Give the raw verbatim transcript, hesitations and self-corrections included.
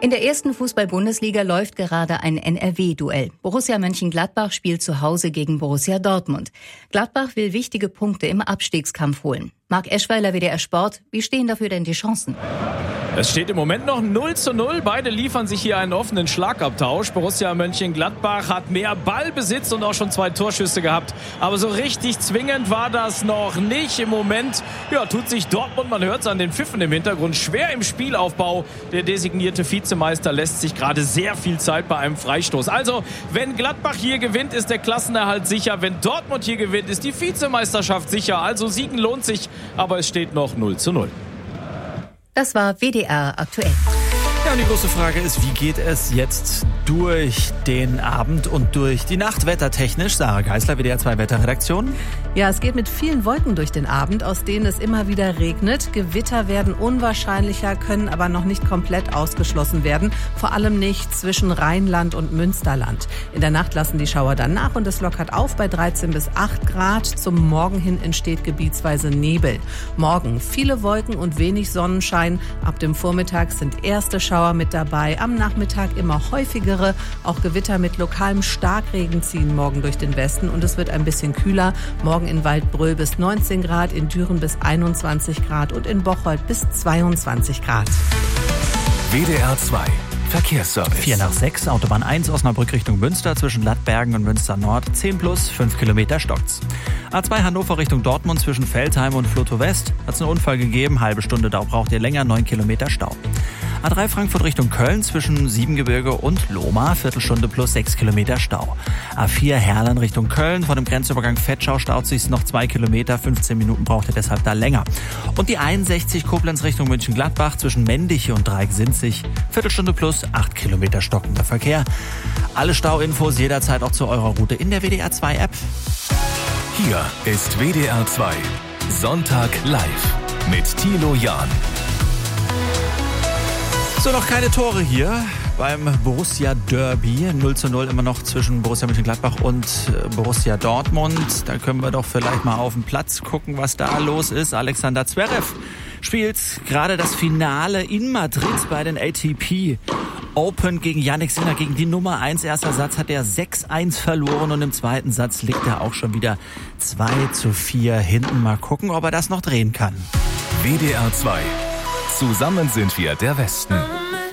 In der ersten Fußball-Bundesliga läuft gerade ein N R W-Duell. Borussia Mönchengladbach spielt zu Hause gegen Borussia Dortmund. Gladbach will wichtige Punkte im Abstiegskampf holen. Marc Eschweiler, W D R Sport, wie stehen dafür denn die Chancen? Es steht im Moment noch null zu null. Beide liefern sich hier einen offenen Schlagabtausch. Borussia Mönchengladbach hat mehr Ballbesitz und auch schon zwei Torschüsse gehabt. Aber so richtig zwingend war das noch nicht. Im Moment ja, tut sich Dortmund, man hört es an den Pfiffen im Hintergrund, schwer im Spielaufbau. Der designierte Vizemeister lässt sich gerade sehr viel Zeit bei einem Freistoß. Also, wenn Gladbach hier gewinnt, ist der Klassenerhalt sicher. Wenn Dortmund hier gewinnt, ist die Vizemeisterschaft sicher. Also siegen lohnt sich, aber es steht noch null zu null. Das war W D R aktuell. Ja, und die große Frage ist, wie geht es jetzt durch den Abend und durch die Nacht wettertechnisch? Sarah Geisler, W D R zwei Wetterredaktion. Ja, es geht mit vielen Wolken durch den Abend, aus denen es immer wieder regnet. Gewitter werden unwahrscheinlicher, können aber noch nicht komplett ausgeschlossen werden. Vor allem nicht zwischen Rheinland und Münsterland. In der Nacht lassen die Schauer dann nach und es lockert auf bei dreizehn bis acht Grad. Zum Morgen hin entsteht gebietsweise Nebel. Morgen viele Wolken und wenig Sonnenschein. Ab dem Vormittag sind erste Schauer mit dabei. Am Nachmittag immer häufigere. Auch Gewitter mit lokalem Starkregen ziehen morgen durch den Westen und es wird ein bisschen kühler. Morgen in Waldbröl bis neunzehn Grad, in Düren bis einundzwanzig Grad und in Bocholt bis zweiundzwanzig Grad. W D R zwei Verkehrsservice. vier nach sechs, Autobahn eins, Osnabrück Richtung Münster, zwischen Lattbergen und Münster Nord, zehn plus, fünf Kilometer stockt's. A zwei Hannover Richtung Dortmund, zwischen Veltheim und Flotow West, hat's einen Unfall gegeben, halbe Stunde, da braucht ihr länger, neun Kilometer Stau. A drei Frankfurt Richtung Köln, zwischen Siebengebirge und Lohmar, Viertelstunde plus sechs Kilometer Stau. A vier Herrlen Richtung Köln, vor dem Grenzübergang Vetschau staut sich's noch zwei Kilometer, fünfzehn Minuten braucht ihr deshalb da länger. Und die einundsechzig Koblenz Richtung München-Gladbach, zwischen Mendiche und Dreieck-Sinzig, Viertelstunde plus acht Kilometer stockender Verkehr. Alle Stauinfos jederzeit auch zu eurer Route in der W D R zwei App. Hier ist W D R zwei Sonntag live mit Thilo Jahn. So, noch keine Tore hier beim Borussia Derby. null zu null immer noch zwischen Borussia Mönchengladbach und Borussia Dortmund. Da können wir doch vielleicht mal auf den Platz gucken, was da los ist. Alexander Zverev spielt gerade das Finale in Madrid bei den A T P Open gegen Jannik Sinner, gegen die Nummer eins. Erster Satz hat er sechs eins verloren und im zweiten Satz liegt er auch schon wieder zwei zu vier hinten. Mal gucken, ob er das noch drehen kann. W D R zwei. Zusammen sind wir der Westen.